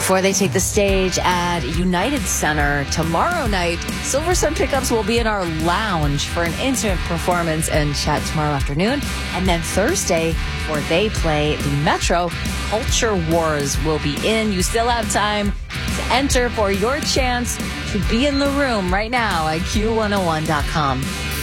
before they take the stage at United Center tomorrow night. Silver Sun Pickups will be in our lounge for an intimate performance and chat tomorrow afternoon. And then Thursday, before they play the Metro, Culture Wars will be in. You still have time to enter for your chance to be in the room right now at Q101.com.